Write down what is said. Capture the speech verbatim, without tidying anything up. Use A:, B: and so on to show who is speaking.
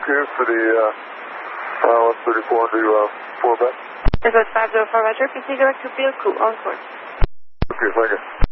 A: you for the uh, uh, one thirty-four to uh, four back.
B: This is five zero four, Roger. Proceed direct to Bill Ku, on course.
A: Okay, thank you.